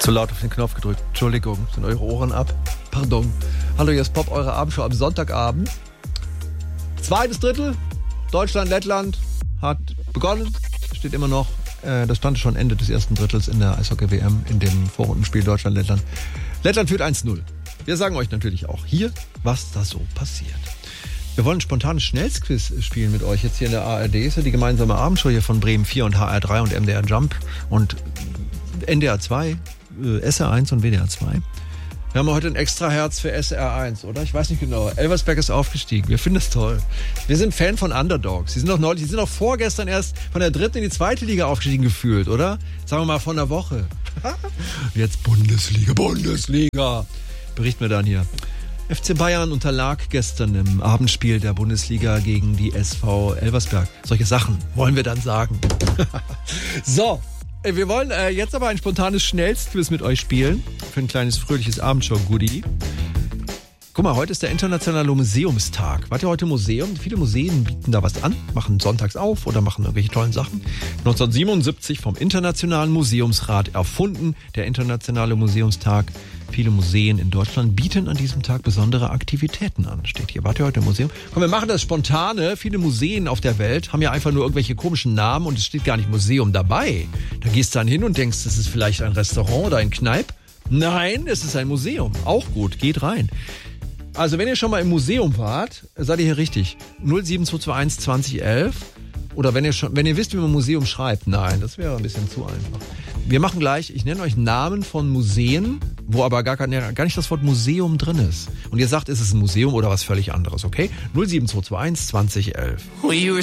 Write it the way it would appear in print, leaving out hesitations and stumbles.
Zu laut auf den Knopf gedrückt. Entschuldigung, sind eure Ohren ab? Pardon. Hallo, hier ist Pop, eure Abendshow am Sonntagabend. Zweites Drittel. Deutschland, Lettland hat begonnen. Steht immer noch. Das stand schon Ende des ersten Drittels in der Eishockey-WM in dem Vorrundenspiel Deutschland-Lettland. Lettland führt 1-0. Wir sagen euch natürlich auch hier, was da so passiert. Wir wollen ein spontanes Schnellsquiz spielen mit euch jetzt hier in der ARD. Ist ja die gemeinsame Abendshow hier von Bremen 4 und HR3 und MDR Jump und NDR 2, SR1 und WDR 2. Wir haben heute ein extra Herz für SR1, oder? Ich weiß nicht genau. Elversberg ist aufgestiegen. Wir finden es toll. Wir sind Fan von Underdogs. Sie sind doch vorgestern erst von der dritten in die zweite Liga aufgestiegen gefühlt, oder? Sagen wir mal von der Woche. Jetzt Bundesliga. Berichten wir dann hier. FC Bayern unterlag gestern im Abendspiel der Bundesliga gegen die SV Elversberg. Solche Sachen wollen wir dann sagen. So. Wir wollen jetzt aber ein spontanes Schnellsquiz mit euch spielen. Für ein kleines fröhliches Abendshow-Goodie. Guck mal, heute ist der internationale Museumstag. Wart ihr heute im Museum? Viele Museen bieten da was an, machen sonntags auf oder machen irgendwelche tollen Sachen. 1977 vom Internationalen Museumsrat erfunden, der Internationale Museumstag. Viele Museen in Deutschland bieten an diesem Tag besondere Aktivitäten an. Steht hier. Wart ihr heute im Museum? Komm, wir machen das spontane. Viele Museen auf der Welt haben ja einfach nur irgendwelche komischen Namen und es steht gar nicht Museum dabei. Da gehst du dann hin und denkst, das ist vielleicht ein Restaurant oder ein Kneipp. Nein, es ist ein Museum. Auch gut, geht rein. Also wenn ihr schon mal im Museum wart, seid ihr hier richtig. 07221 2011. Oder wenn ihr wisst, wie man Museum schreibt. Nein, das wäre ein bisschen zu einfach. Wir machen gleich, ich nenne euch Namen von Museen, wo aber gar nicht das Wort Museum drin ist. Und ihr sagt, ist es ein Museum oder was völlig anderes, okay? 07221 2011.